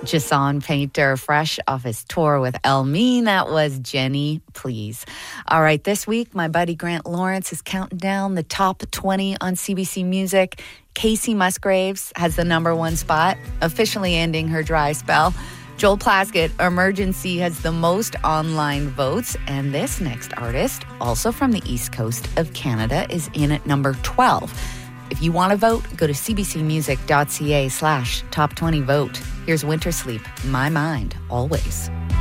Jason Painter, fresh off his tour with El Mean. That was Jenny, Please. All right, this week, my buddy Grant Lawrence is counting down the top 20 on CBC Music. Casey Musgraves has the number one spot, officially ending her dry spell. Joel Plaskett, Emergency, has the most online votes. And this next artist, also from the East Coast of Canada, is in at number 12. If you want to vote, go to cbcmusic.ca/top20vote. Here's Winter Sleep, My Mind, Always.